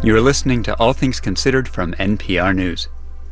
You are listening to All Things Considered from NPR News.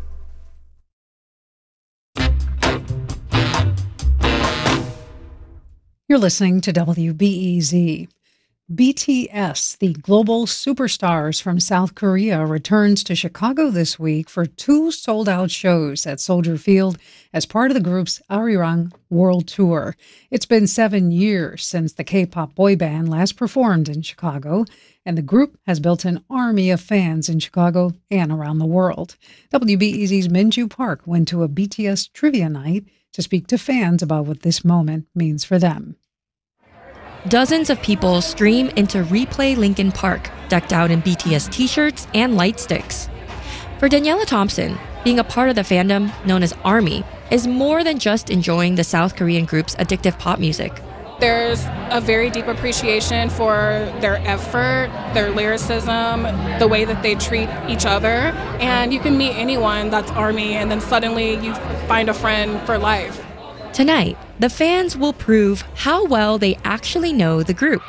You're listening to WBEZ. BTS, the global superstars from South Korea, returns to Chicago this week for 2 sold-out shows at Soldier Field as part of the group's Arirang World Tour. It's been 7 years since the K-pop boy band last performed in Chicago, and the group has built an army of fans in Chicago and around the world. WBEZ's Minju Park went to a BTS trivia night to speak to fans about what this moment means for them. Dozens of people stream into Replay Lincoln Park, decked out in BTS t-shirts and light sticks. For Daniela Thompson, being a part of the fandom known as ARMY is more than just enjoying the South Korean group's addictive pop music. There's a very deep appreciation for their effort, their lyricism, the way that they treat each other. And you can meet anyone that's ARMY, and then suddenly you find a friend for life. Tonight, the fans will prove how well they actually know the group.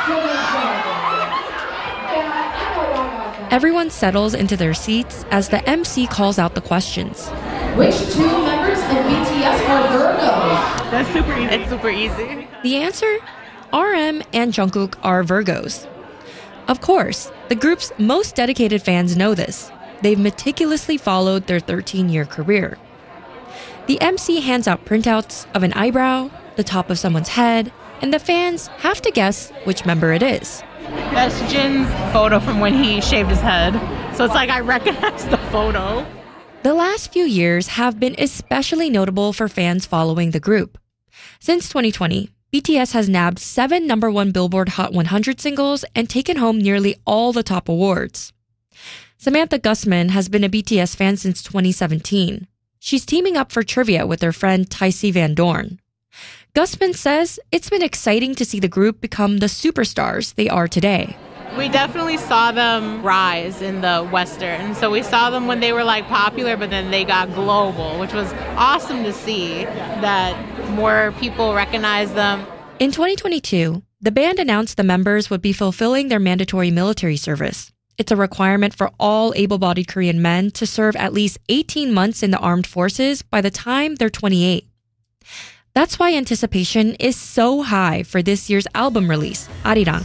Everyone settles into their seats as the MC calls out the questions. Which 2 members of BTS are Virgos? That's super easy. It's super easy. The answer? RM and Jungkook are Virgos. Of course, the group's most dedicated fans know this. They've meticulously followed their 13-year career. The MC hands out printouts of an eyebrow, the top of someone's head, and the fans have to guess which member it is. That's Jin's photo from when he shaved his head. So it's like I recognize the photo. The last few years have been especially notable for fans following the group. Since 2020, BTS has nabbed 7 #1 Billboard Hot 100 singles and taken home nearly all the top awards. Samantha Gusman has been a BTS fan since 2017. She's teaming up for trivia with her friend Tycee Van Dorn. Gusman says it's been exciting to see the group become the superstars they are today. We definitely saw them rise in the Western. So we saw them when they were like popular, but then they got global, which was awesome to see that more people recognize them. In 2022, the band announced the members would be fulfilling their mandatory military service. It's a requirement for all able-bodied Korean men to serve at least 18 months in the armed forces by the time they're 28. That's why anticipation is so high for this year's album release, Arirang.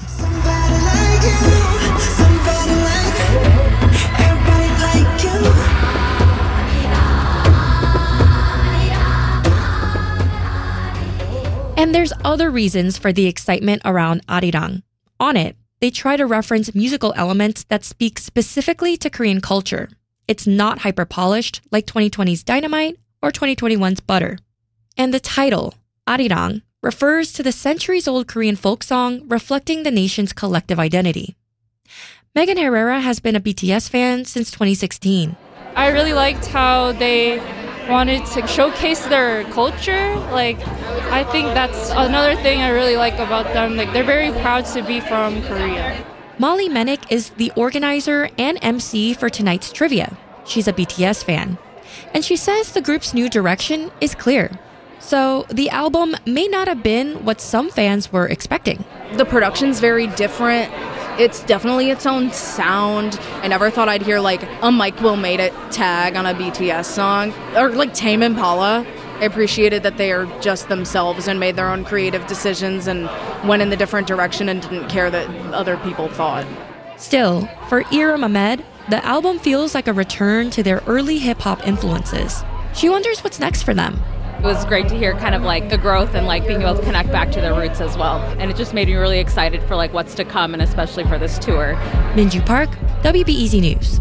And there's other reasons for the excitement around Arirang. On it, they try to reference musical elements that speak specifically to Korean culture. It's not hyper-polished like 2020's Dynamite or 2021's Butter. And the title, Arirang, refers to the centuries-old Korean folk song reflecting the nation's collective identity. Megan Herrera has been a BTS fan since 2016. I really liked how they wanted to showcase their culture. I think that's another thing I really like about them. They're very proud to be from Korea. Molly Menick is the organizer and MC for tonight's trivia. She's a BTS fan. And she says the group's new direction is clear. So the album may not have been what some fans were expecting. The production's very different. It's definitely its own sound. I never thought I'd hear a Mike Will Made It tag on a BTS song. Or Tame Impala. I appreciated that they are just themselves and made their own creative decisions and went in the different direction and didn't care that other people thought. Still, for Ira Ahmed, the album feels like a return to their early hip-hop influences. She wonders what's next for them. It was great to hear kind of the growth and being able to connect back to their roots as well. And it just made me really excited for what's to come, and especially for this tour. Minju Park, WBEZ News.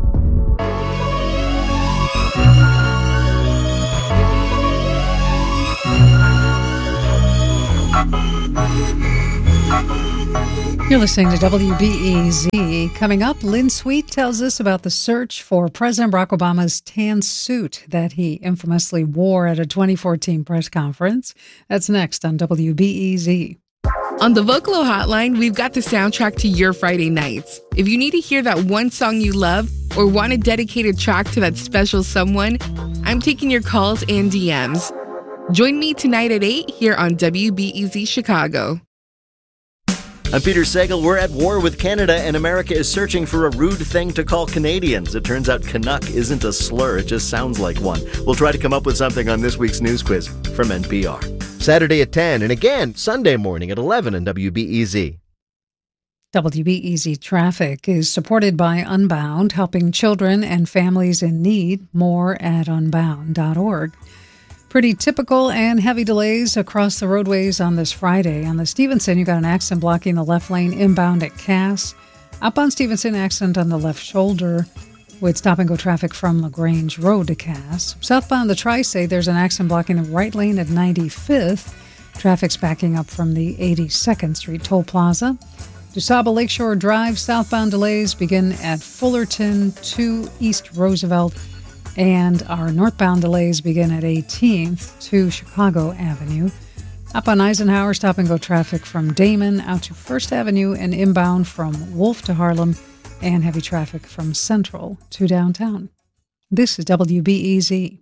You're listening to WBEZ. Coming up, Lynn Sweet tells us about the search for President Barack Obama's tan suit that he infamously wore at a 2014 press conference. That's next on WBEZ. On the Vocalo Hotline, we've got the soundtrack to your Friday nights. If you need to hear that one song you love or want a dedicated track to that special someone, I'm taking your calls and DMs. Join me tonight at 8 here on WBEZ Chicago. I'm Peter Sagal. We're at war with Canada, and America is searching for a rude thing to call Canadians. It turns out Canuck isn't a slur. It just sounds like one. We'll try to come up with something on this week's news quiz from NPR. Saturday at 10, and again, Sunday morning at 11 on WBEZ. WBEZ Traffic is supported by Unbound, helping children and families in need. More at unbound.org. Pretty typical and heavy delays across the roadways on this Friday. On the Stevenson, you got an accident blocking the left lane inbound at Cass. Up on Stevenson, accident on the left shoulder with stop-and-go traffic from LaGrange Road to Cass. Southbound the Tri-State, there's an accident blocking the right lane at 95th. Traffic's backing up from the 82nd Street Toll Plaza. DuSable Lakeshore Drive, southbound delays begin at Fullerton to East Roosevelt. And our northbound delays begin at 18th to Chicago Avenue. Up on Eisenhower, stop-and-go traffic from Damon out to First Avenue and inbound from Wolf to Harlem, and heavy traffic from Central to downtown. This is WBEZ.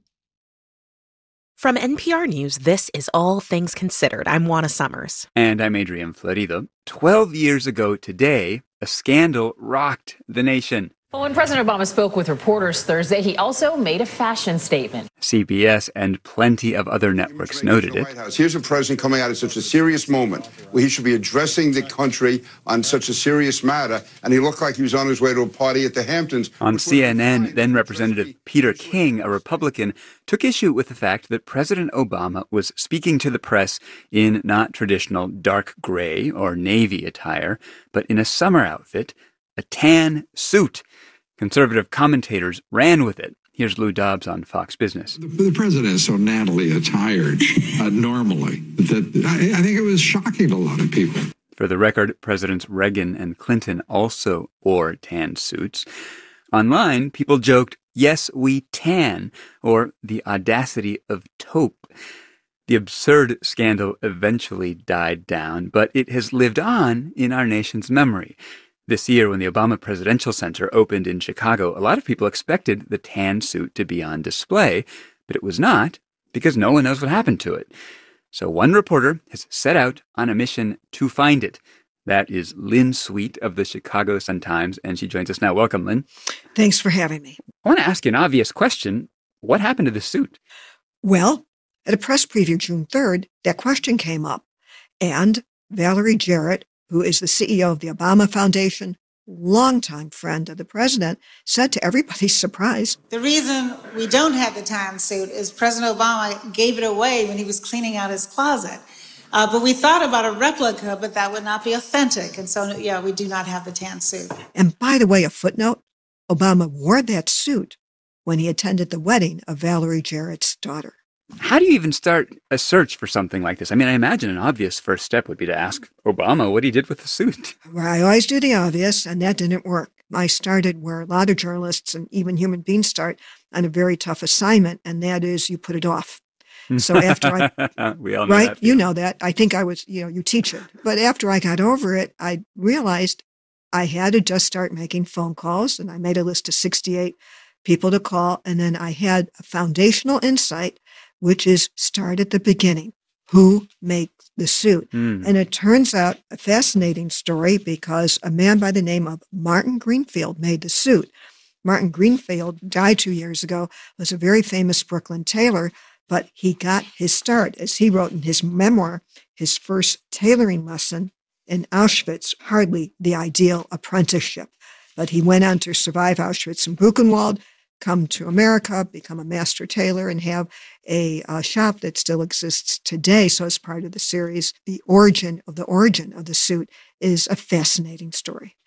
From NPR News, this is All Things Considered. I'm Juana Summers. And I'm Adrian Florido. 12 years ago today, a scandal rocked the nation. Well, when President Obama spoke with reporters Thursday, he also made a fashion statement. CBS and plenty of other networks noted it. Here's a president coming out at such a serious moment where he should be addressing the country on such a serious matter, and he looked like he was on his way to a party at the Hamptons. On CNN, then Representative Peter King, a Republican, took issue with the fact that President Obama was speaking to the press in not traditional dark gray or navy attire, but in a summer outfit, a tan suit. Conservative commentators ran with it. Here's Lou Dobbs on Fox Business. The president is so nattily attired normally that I think it was shocking to a lot of people. For the record, Presidents Reagan and Clinton also wore tan suits. Online, people joked, "Yes, we tan," or the audacity of taupe. The absurd scandal eventually died down, but it has lived on in our nation's memory. This year, when the Obama Presidential Center opened in Chicago, a lot of people expected the tan suit to be on display, but it was not, because no one knows what happened to it. So one reporter has set out on a mission to find it. That is Lynn Sweet of the Chicago Sun-Times, and she joins us now. Welcome, Lynn. Thanks for having me. I want to ask you an obvious question. What happened to the suit? Well, at a press preview June 3rd, that question came up, and Valerie Jarrett, who is the CEO of the Obama Foundation, longtime friend of the president, said to everybody's surprise, "The reason we don't have the tan suit is President Obama gave it away when he was cleaning out his closet. But we thought about a replica, but that would not be authentic. And so, yeah, we do not have the tan suit." And by the way, a footnote, Obama wore that suit when he attended the wedding of Valerie Jarrett's daughter. How do you even start a search for something like this? I mean, I imagine an obvious first step would be to ask Obama what he did with the suit. Well, I always do the obvious, and that didn't work. I started where a lot of journalists and even human beings start, on a very tough assignment, and that is you put it off. So after we all know right, that you know that. I think I was, you teach it. But after I got over it, I realized I had to just start making phone calls, and I made a list of 68 people to call, and then I had a foundational insight, which is start at the beginning. Who makes the suit? And it turns out a fascinating story because a man by the name of Martin Greenfield made the suit. Martin Greenfield died 2 years ago, was a very famous Brooklyn tailor, but he got his start, as he wrote in his memoir, his first tailoring lesson in Auschwitz, hardly the ideal apprenticeship. But he went on to survive Auschwitz and Buchenwald, come to America, become a master tailor, and have a shop that still exists today. So as part of the series, the origin of the suit is a fascinating story.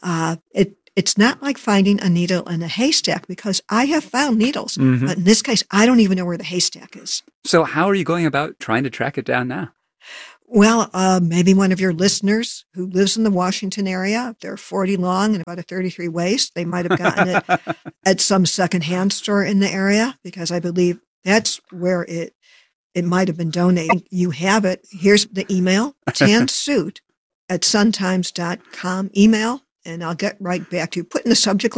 It's not like finding a needle in a haystack, because I have found needles, but in this case, I don't even know where the haystack is. So how are you going about trying to track it down now? Well, maybe one of your listeners who lives in the Washington area, they're 40 long and about a 33 waist. They might have gotten it at some secondhand store in the area, because I believe that's where it might have been donated. You have it. Here's the email, tansuit@suntimes.com email, and I'll get right back to you. Put in the subject